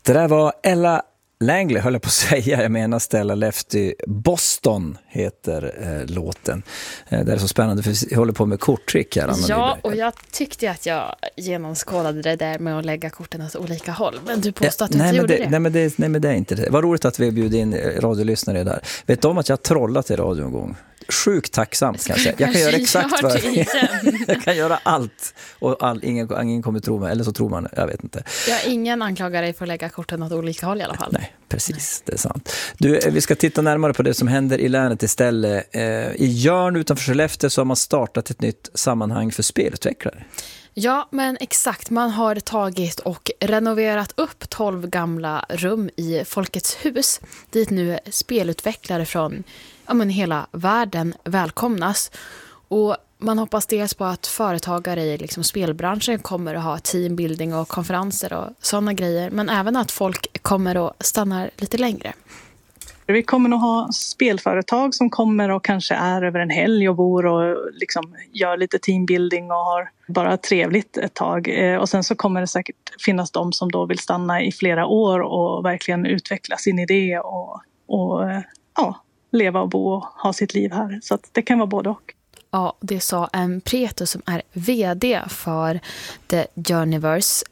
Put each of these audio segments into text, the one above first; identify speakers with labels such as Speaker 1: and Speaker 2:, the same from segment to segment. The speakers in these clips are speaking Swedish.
Speaker 1: Det där var Ella Langley, höll jag på att säga. Jag menar Stella Lefty. Boston heter låten. Det är så spännande för vi håller på med korttrick här.
Speaker 2: Ja, och jag tyckte att jag genomskådade det där med att lägga korten åt olika håll. Men du påstår att du inte gjorde det.
Speaker 1: Nej, men det är inte det. Vad roligt att vi bjuder in radiolyssnare där. Vet du om att jag har trollat i radio en gång? Sjukt tacksamt kanske. Jag kan göra exakt vad jag kan göra allt och ingen kommer tro mig, eller så tror man, jag vet inte.
Speaker 2: Ingen anklagar dig för att lägga korten åt olika håll i alla fall.
Speaker 1: Nej, precis, det är sant. Du, vi ska titta närmare på det som händer i länet istället. I Jörn utanför Skellefteå så har man startat ett nytt sammanhang för spelutvecklare.
Speaker 2: Ja, men exakt. Man har tagit och renoverat upp 12 gamla rum i Folkets hus. Dit nu spelutvecklare från hela världen välkomnas. Och man hoppas dels på att företagare i spelbranschen kommer att ha teambuilding och konferenser och sådana grejer. Men även att folk kommer att stanna lite längre.
Speaker 3: Vi kommer nog ha spelföretag som kommer och kanske är över en helg och bor och gör lite teambuilding och har bara trevligt ett tag. Och sen så kommer det säkert finnas de som då vill stanna i flera år och verkligen utveckla sin idé och leva och bo och ha sitt liv här. Så att det kan vara både och.
Speaker 2: Ja, det sa en Preto som är vd för The Journeyverse.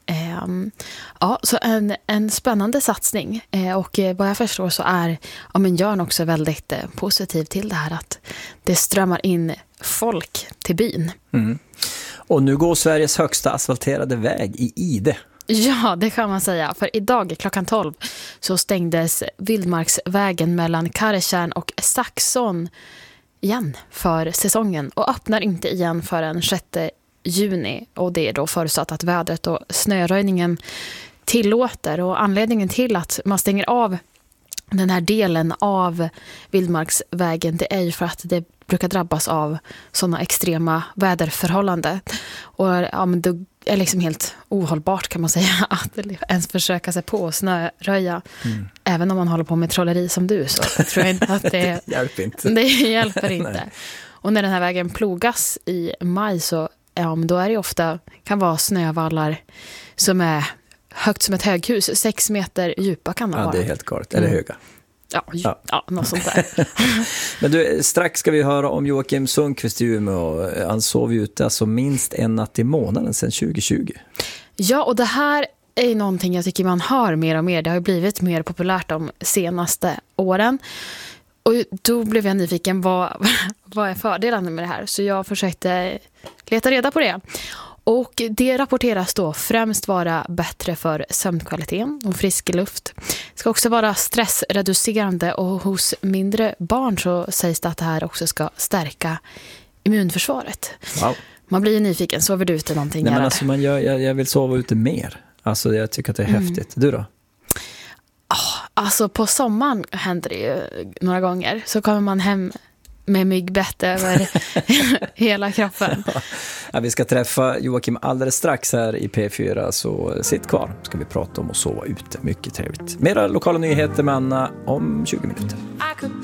Speaker 2: Så en spännande satsning. Och vad jag förstår så är Jörn också väldigt positiv till det här att det strömmar in folk till byn.
Speaker 1: Mm. Och nu går Sveriges högsta asfalterade väg i Ide.
Speaker 2: Ja, det kan man säga. För idag klockan 12 så stängdes Vildmarksvägen mellan Karretjärn och Saxon igen för säsongen och öppnar inte igen förrän 6 juni. Och det är då förutsatt att vädret och snöröjningen tillåter. Och anledningen till att man stänger av den här delen av Vildmarksvägen, det är ju för att det brukar drabbas av sådana extrema väderförhållanden. Och då är liksom helt ohållbart kan man säga att ens försöka sig på snöröja. Även om man håller på med trolleri som du så tror jag inte att det
Speaker 1: hjälper inte.
Speaker 2: Det hjälper inte. Och när den här vägen plogas i maj så då är det ofta kan vara snövallar som är högt som ett höghus, 6 meter djupa kan det vara.
Speaker 1: Ja, det är helt klart. Eller höga.
Speaker 2: Ja, något sånt där.
Speaker 1: Men du, strax ska vi höra om Joakim Sundqvist i Umeå. Han sov ju ute minst en natt i månaden sedan 2020. Ja,
Speaker 2: och det här är någonting jag tycker man hör mer och mer. Det har ju blivit mer populärt de senaste åren. Och då blev jag nyfiken, vad är fördelarna med det här? Så jag försökte leta reda på det. Och det rapporteras då främst vara bättre för sömnkvaliteten och frisk luft. Det ska också vara stressreducerande och hos mindre barn så sägs det att det här också ska stärka immunförsvaret.
Speaker 1: Wow.
Speaker 2: Man blir ju nyfiken, sover du ute någonting?
Speaker 1: Nej, men jag vill sova ute mer. Alltså jag tycker att det är häftigt. Du då?
Speaker 2: Alltså på sommaren händer det ju några gånger. Så kommer man hem med myggbett över hela kroppen.
Speaker 1: Ja, vi ska träffa Joakim alldeles strax här i P4, så sitt kvar ska vi prata om att sova ute. Mycket trevligt. Mera lokala nyheter med Anna om 20 minuter.